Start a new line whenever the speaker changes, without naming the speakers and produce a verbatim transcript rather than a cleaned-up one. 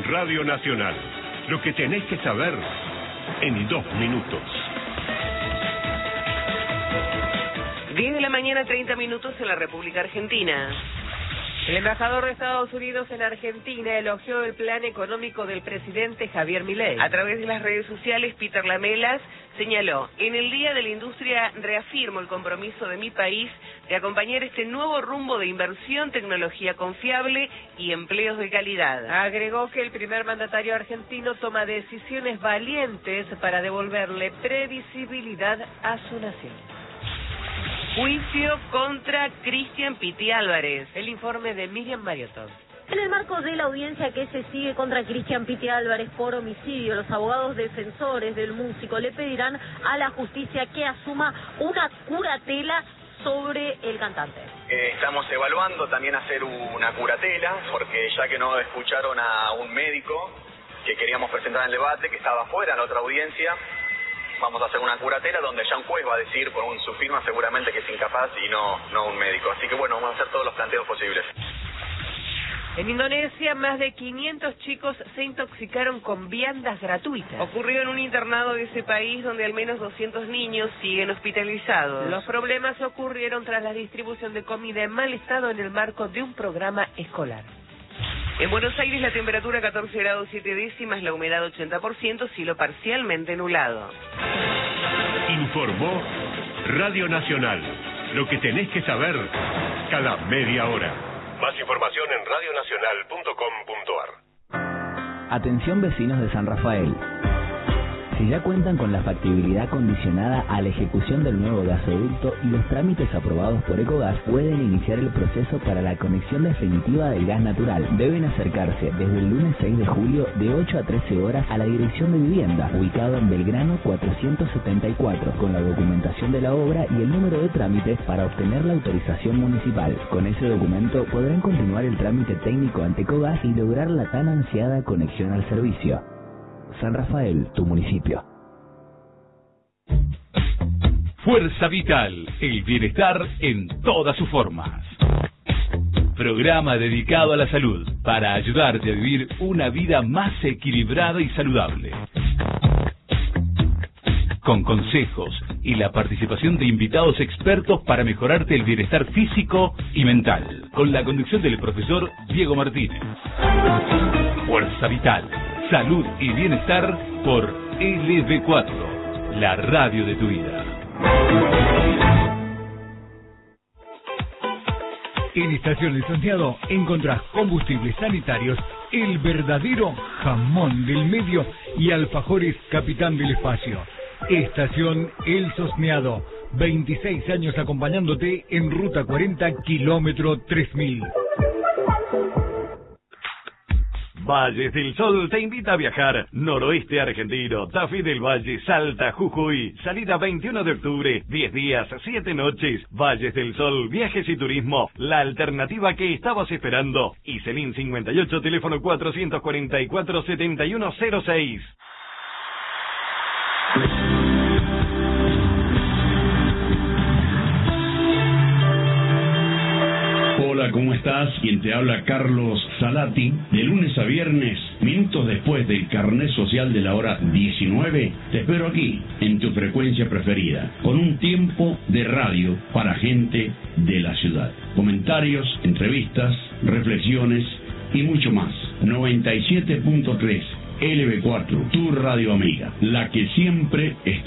Radio Nacional. Lo que tenés que saber en dos minutos.
diez de la mañana, treinta minutos en la República Argentina. El embajador de Estados Unidos en Argentina elogió el plan económico del presidente Javier Milei. A través de las redes sociales, Peter Lamelas señaló: en el Día de la Industria reafirmo el compromiso de mi país de acompañar este nuevo rumbo de inversión, tecnología confiable y empleos de calidad. Agregó que el primer mandatario argentino toma decisiones valientes para devolverle previsibilidad a su nación. Juicio contra Cristian Piti Álvarez. El informe de Miriam Mariotón.
En el marco de la audiencia que se sigue contra Cristian Piti Álvarez por homicidio, los abogados defensores del músico le pedirán a la justicia que asuma una curatela sobre el cantante.
Eh, estamos evaluando también hacer una curatela, porque ya que no escucharon a un médico que queríamos presentar en el debate, que estaba afuera en la otra audiencia, vamos a hacer una curatela donde ya un juez va a decir por un, su firma seguramente que es incapaz y no, no un médico. Así que bueno, vamos a hacer todos los planteos posibles.
En Indonesia, más de quinientos chicos se intoxicaron con viandas gratuitas. Ocurrió en un internado de ese país donde al menos doscientos niños siguen hospitalizados. Los problemas ocurrieron tras la distribución de comida en mal estado en el marco de un programa escolar. En Buenos Aires la temperatura catorce grados siete décimas, la humedad ochenta por ciento, cielo parcialmente nublado.
Informó Radio Nacional. Lo que tenés que saber cada media hora. Más información en radio nacional punto com punto ar.
Atención vecinos de San Rafael. Si ya cuentan con la factibilidad condicionada a la ejecución del nuevo gasoducto y los trámites aprobados por Ecogas, pueden iniciar el proceso para la conexión definitiva del gas natural. Deben acercarse desde el lunes seis de julio de ocho a trece horas a la Dirección de Vivienda, ubicado en Belgrano cuatrocientos setenta y cuatro, con la documentación de la obra y el número de trámites para obtener la autorización municipal. Con ese documento podrán continuar el trámite técnico ante Ecogas y lograr la tan ansiada conexión al servicio. San Rafael, tu municipio.
Fuerza Vital, el bienestar en todas sus formas. Programa dedicado a la salud para ayudarte a vivir una vida más equilibrada y saludable. Con consejos y la participación de invitados expertos para mejorarte el bienestar físico y mental. Con la conducción del profesor Diego Martínez. Fuerza Vital. Salud y bienestar por L B cuatro, la radio de tu vida.
En Estación Licenciado encontrás combustibles sanitarios, el verdadero jamón del medio y alfajores Capitán del Espacio. Estación El Sosneado, veintiséis años acompañándote en Ruta cuarenta, kilómetro tres mil.
Valles del Sol te invita a viajar. Noroeste argentino, Tafí del Valle, Salta, Jujuy. Salida veintiuno de octubre, diez días, siete noches. Valles del Sol, viajes y turismo. La alternativa que estabas esperando. Iselín cincuenta y ocho, teléfono cuatrocientos cuarenta y cuatro, setenta y uno cero seis.
Hola, ¿cómo estás? Quien te habla, Carlos Salati. De lunes a viernes, minutos después del carnet social de la hora diecinueve, te espero aquí, en tu frecuencia preferida, con un tiempo de radio para gente de la ciudad. Comentarios, entrevistas, reflexiones y mucho más. noventa y siete punto tres L B cuatro, tu radio amiga, la que siempre está.